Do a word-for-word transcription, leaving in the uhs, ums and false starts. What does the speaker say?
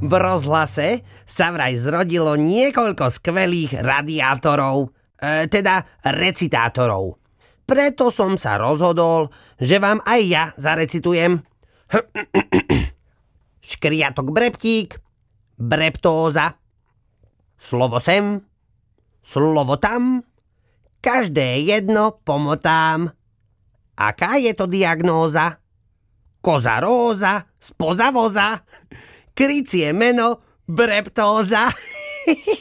V rozhlase sa vraj zrodilo niekoľko skvelých radiátorov, e, teda recitátorov. Preto som sa rozhodol, že vám aj ja zarecitujem. Škriatok breptík, breptóza. Slovo sem, slovo tam, každé jedno pomotám. Aká je to diagnóza? Koza róza, spoza voza, krycie meno breptóza.